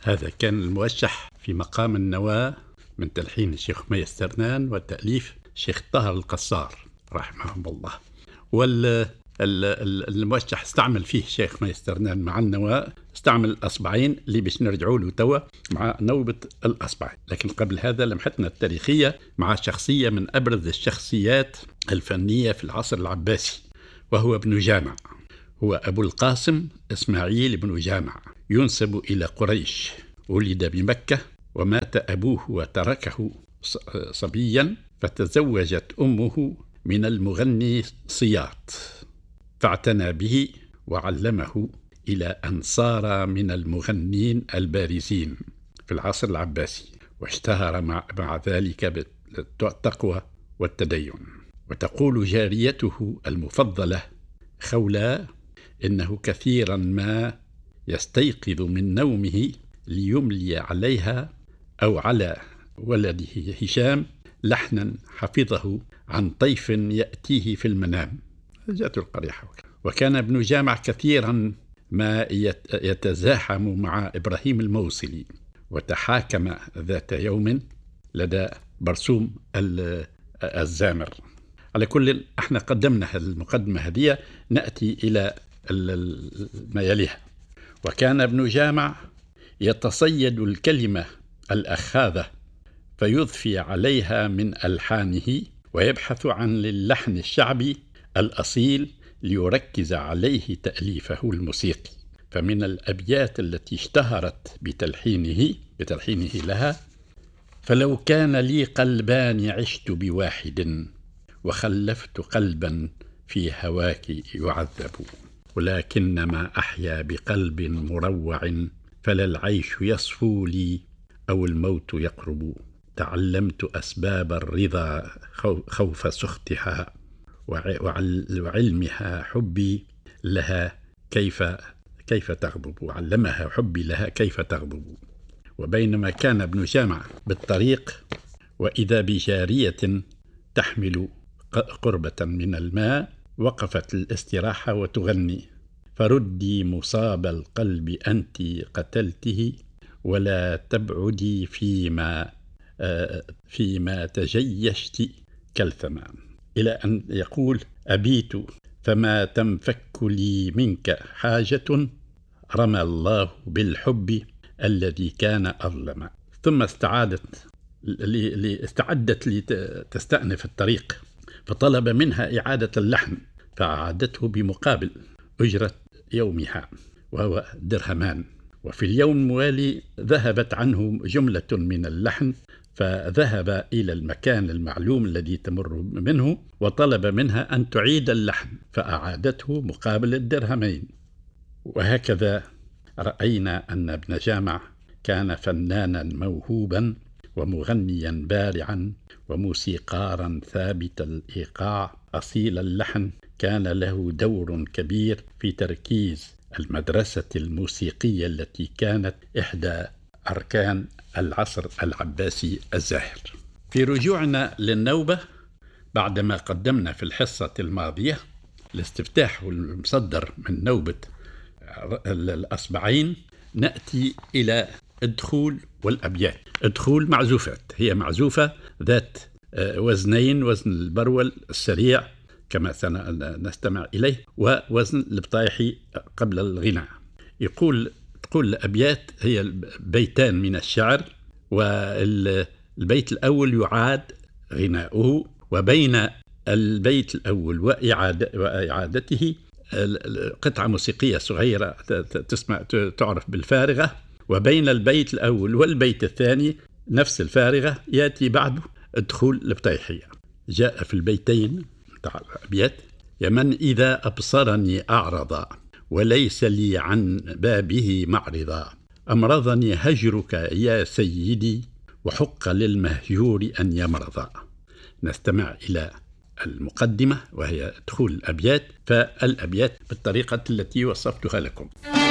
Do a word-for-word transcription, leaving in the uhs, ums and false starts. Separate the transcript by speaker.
Speaker 1: هذا كان الموشح في مقام النواة من تلحين الشيخ مي السرنان وتأليف الشيخ طاهر القصار رحمه الله. والموشح استعمل فيه الشيخ مي السرنان مع النواة، استعمل الأصبعين اللي باش نرجعوا له توا مع نوبة الأصبعين. لكن قبل هذا لمحتنا التاريخية مع شخصية من أبرز الشخصيات الفنية في العصر العباسي، وهو ابن جامع. هو أبو القاسم إسماعيل بن جامع، ينسب إلى قريش، ولد بمكة ومات أبوه وتركه صبيا، فتزوجت أمه من المغني صياط فاعتنى به وعلمه إلى أن صار من المغنين البارزين في العصر العباسي، واشتهر مع, مع ذلك بالتقوى والتدين. وتقول جاريته المفضلة خولة إنه كثيرا ما يستيقظ من نومه ليملي عليها أو على ولده هشام لحنا حفظه عن طيف يأتيه في المنام. جاءت القريحة. وكان ابن جامع كثيرا ما يتزاحم مع إبراهيم الموصلي، وتحاكم ذات يوم لدى برسوم الزامر. على كل احنا قدمنا المقدمة هذه، نأتي إلى ما يليها. وكان ابن جامع يتصيد الكلمة الأخاذة فيضفي عليها من ألحانه، ويبحث عن اللحن الشعبي الأصيل ليركز عليه تأليفه الموسيقي. فمن الأبيات التي اشتهرت بتلحينه بتلحينه لها: فلو كان لي قلبان عشت بواحد، وخلفت قلبا في هواك يعذب، ولكنما أحيا بقلب مروع، فلا العيش يصفو لي أو الموت يقرب. تعلمت أسباب الرضا خوف سخطها، وعلمها حبي لها كيف كيف تغضب وعلمها حبي لها كيف تغضب. وبينما كان ابن جامع بالطريق، وإذا بجارية تحمل قربة من الماء، وقفت للاستراحة وتغني: فردي مصاب القلب أنت قتلته، ولا تبعدي فيما آه فيما تجيشت كالثمام. إلى أن يقول: أبيت فما تنفك لي منك حاجة، رمى الله بالحب الذي كان أظلم. ثم استعادت استعدت لتستأنف الطريق، فطلب منها إعادة اللحن، فأعادته بمقابل أجرة يومها وهو درهمان. وفي اليوم الموالي ذهبت عنه جملة من اللحن، فذهب إلى المكان المعلوم الذي تمر منه، وطلب منها أن تعيد اللحن، فأعادته مقابل الدرهمين. وهكذا رأينا أن ابن جامع كان فنانا موهوبا، ومغنيا بارعا، وموسيقارا ثابت الإيقاع أصيل اللحن. كان له دور كبير في تركيز المدرسة الموسيقية التي كانت إحدى أركان العصر العباسي الزاهر. في رجوعنا للنوبة، بعدما قدمنا في الحصة الماضية الاستفتاح والمصدر من نوبة الأصبعين، نأتي إلى الدخول والأبيات. الدخول معزوفات، هي معزوفة ذات وزنين: وزن البرول السريع كما سنستمع إليه، ووزن البطايحي قبل الغناء. يقول تقول الأبيات هي بيتان من الشعر، والبيت الأول يعاد غناؤه، وبين البيت الأول وإعادة وإعادته قطعة موسيقية صغيرة تسمع تعرف بالفارغة، وبين البيت الأول والبيت الثاني نفس الفارغة يأتي بعده الدخول البطيحية. جاء في البيتين تاع الأبيات: يا من إذا أبصرني أعرض، وليس لي عن بابه معرضا، أمرضني هجرك يا سيدي، وحق للمهجور أن يمرض. نستمع إلى المقدمة وهي دخول الأبيات، فالأبيات بالطريقة التي وصفتها لكم.